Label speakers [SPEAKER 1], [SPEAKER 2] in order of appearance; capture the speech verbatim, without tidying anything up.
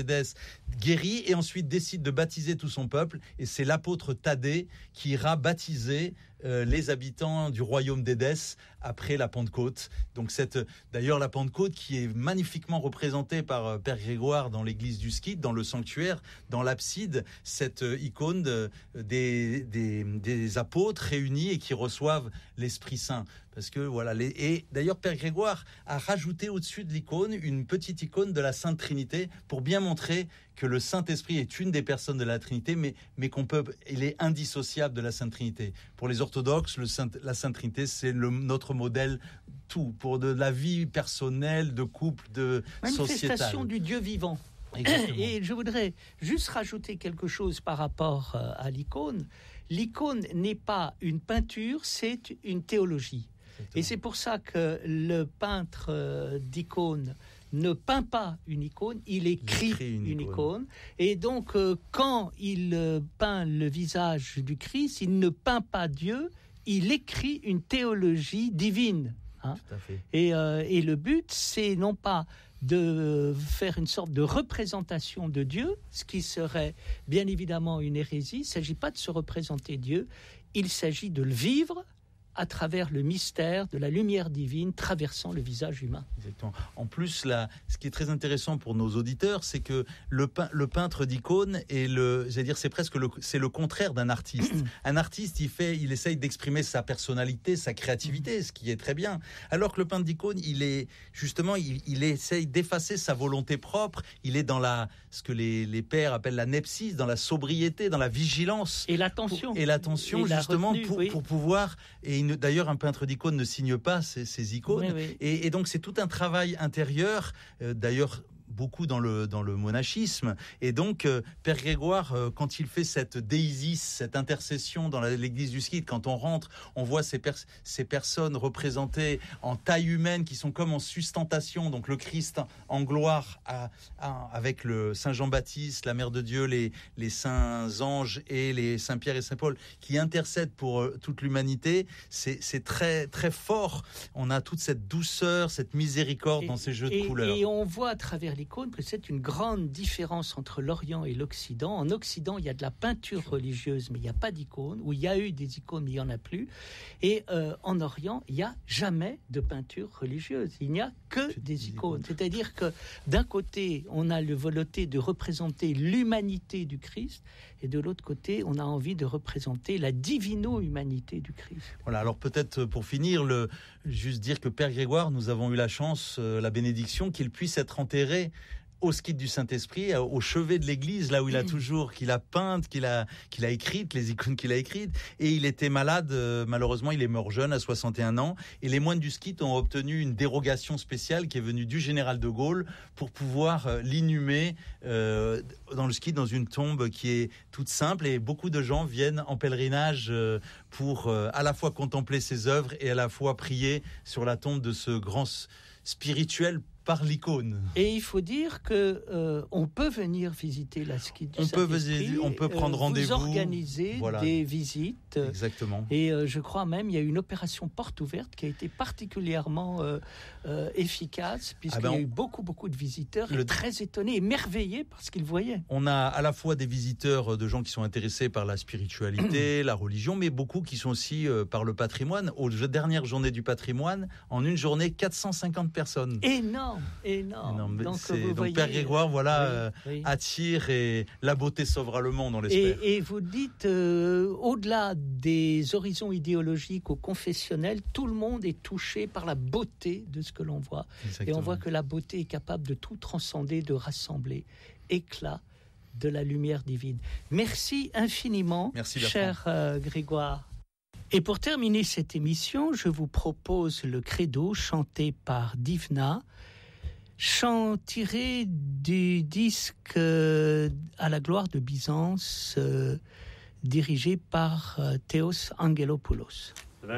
[SPEAKER 1] d'Édesse, guérit et ensuite décide de baptiser tout son peuple. Et c'est l'apôtre Thaddée qui ira baptiser euh, les habitants du royaume d'Édesse après la Pentecôte. Donc cette, d'ailleurs la Pentecôte qui est magnifiquement représentée par euh, Père Grégoire dans l'église du Skid, dans le sanctuaire, dans l'abside, cette euh, icône de, des, des, des apôtres réunis et qui reçoivent l'Esprit Saint. Parce que voilà, les, et d'ailleurs Père Grégoire a rajouté au-dessus de l'icône une petite icône de la Sainte Trinité pour bien montrer que le Saint-Esprit est une des personnes de la Trinité, mais, mais qu'on peut, il est indissociable de la Sainte Trinité. Pour les orthodoxes, le Saint, la Sainte Trinité, c'est le, notre modèle tout, pour de la vie personnelle, de couple, de sociétale.
[SPEAKER 2] Manifestation du Dieu vivant. Exactement. Et je voudrais juste rajouter quelque chose par rapport à l'icône. L'icône n'est pas une peinture, c'est une théologie. Exactement. Et c'est pour ça que le peintre d'icône ne peint pas une icône, il écrit, il écrit une, une icône. icône. Et donc, euh, quand il euh, peint le visage du Christ, il ne peint pas Dieu, il écrit une théologie divine. Hein.
[SPEAKER 1] Tout à fait.
[SPEAKER 2] Et, euh, et le but, c'est non pas de faire une sorte de représentation de Dieu, ce qui serait bien évidemment une hérésie. Il ne s'agit pas de se représenter Dieu, il s'agit de le vivre à travers le mystère de la lumière divine traversant le visage humain.
[SPEAKER 1] Exactement. En plus, là, ce qui est très intéressant pour nos auditeurs, c'est que le, pein, le peintre d'icône est le, j'allais dire, c'est presque le, c'est le contraire d'un artiste. Un artiste, il fait, il essaye d'exprimer sa personnalité, sa créativité, ce qui est très bien. Alors que le peintre d'icône, il est justement, il, il essaye d'effacer sa volonté propre. Il est dans la, ce que les, les pères appellent la nepsis, dans la sobriété, dans la vigilance
[SPEAKER 2] et l'attention.
[SPEAKER 1] Pour, et l'attention, et justement, la retenue, pour, oui. pour pouvoir. Et une, d'ailleurs, un peintre d'icône ne signe pas ses, ses icônes. Oui, oui. Et, et donc, c'est tout un travail intérieur. Euh, d'ailleurs, beaucoup dans le, dans le monachisme. Et donc, euh, Père Grégoire, euh, quand il fait cette déisis, cette intercession dans la, l'église du Skid, quand on rentre, on voit ces, pers- ces personnes représentées en taille humaine qui sont comme en sustentation. Donc, le Christ en gloire à, à, avec le Saint Jean-Baptiste, la Mère de Dieu, les, les saints anges et les Saint Pierre et Saint Paul qui intercèdent pour euh, toute l'humanité. C'est, c'est très, très fort. On a toute cette douceur, cette miséricorde
[SPEAKER 2] et,
[SPEAKER 1] dans ces jeux
[SPEAKER 2] et,
[SPEAKER 1] de couleurs.
[SPEAKER 2] Et on voit à travers l'icône que c'est une grande différence entre l'Orient et l'Occident. En Occident, il y a de la peinture religieuse, mais il n'y a pas d'icône. Ou il y a eu des icônes, mais il n'y en a plus. Et euh, en Orient, il n'y a jamais de peinture religieuse. Il n'y a que des icônes. C'est-à-dire que d'un côté, on a le volonté de représenter l'humanité du Christ, et de l'autre côté, on a envie de représenter la divino-humanité du Christ.
[SPEAKER 1] Voilà, alors peut-être pour finir, le, juste dire que Père Grégoire, nous avons eu la chance, euh, la bénédiction, qu'il puisse être enterré au Skid du Saint-Esprit, au chevet de l'église, là où il a toujours, qu'il a peinte, qu'il a, qu'il a écrite, les icônes qu'il a écrites. Et il était malade, euh, malheureusement, il est mort jeune, à soixante et un ans. Et les moines du Skid ont obtenu une dérogation spéciale qui est venue du général de Gaulle pour pouvoir euh, l'inhumer euh, dans le Skid, dans une tombe qui est toute simple. Et beaucoup de gens viennent en pèlerinage euh, pour euh, à la fois contempler ses œuvres et à la fois prier sur la tombe de ce grand spirituel par l'icône.
[SPEAKER 2] Et il faut dire que euh, on peut venir visiter la Skid du
[SPEAKER 1] on
[SPEAKER 2] Saint-Esprit.
[SPEAKER 1] Peut visiter, on peut prendre euh, rendez-vous.
[SPEAKER 2] Vous organisez voilà. des visites.
[SPEAKER 1] Exactement.
[SPEAKER 2] Et euh, je crois même il y a une opération porte ouverte qui a été particulièrement euh, euh, efficace puisqu'il ah ben on... y a eu beaucoup beaucoup de visiteurs le... très étonnés, émerveillés par ce qu'ils voyaient.
[SPEAKER 1] On a à la fois des visiteurs de gens qui sont intéressés par la spiritualité, la religion, mais beaucoup qui sont aussi euh, par le patrimoine. Aux dernières journées du patrimoine, en une journée, quatre cent cinquante personnes.
[SPEAKER 2] Énorme. Énorme.
[SPEAKER 1] énorme.
[SPEAKER 2] Donc,
[SPEAKER 1] c'est,
[SPEAKER 2] vous
[SPEAKER 1] donc
[SPEAKER 2] voyez,
[SPEAKER 1] Père Grégoire, voilà,
[SPEAKER 2] oui,
[SPEAKER 1] euh,
[SPEAKER 2] oui.
[SPEAKER 1] attire et la beauté sauvera le monde, on l'espère.
[SPEAKER 2] Et, et vous dites, euh, au-delà des horizons idéologiques ou confessionnels, tout le monde est touché par la beauté de ce que l'on voit. Exactement. Et on voit que la beauté est capable de tout transcender, de rassembler. Éclat de la lumière divine. Merci infiniment,
[SPEAKER 1] Merci,
[SPEAKER 2] cher euh, Grégoire. Et pour terminer cette émission, je vous propose le credo chanté par Divna, chant tiré du disque euh, à la gloire de Byzance, euh, dirigé par euh, Théos Angelopoulos.